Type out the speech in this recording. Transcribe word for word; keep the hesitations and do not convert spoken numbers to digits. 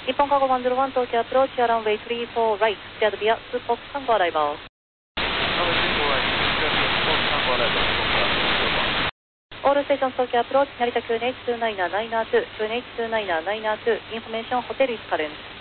日本カゴワンゼロワン東京アプローチアランウェイスリーフォーライトステアドビアツーポックサンゴアライバー。オールステーション東京アプローチ成田 キューエヌエイチツーナインナーナインナーツー キューエヌエイチツーナインナーナインナーツー インフォメーションホテルイスカレン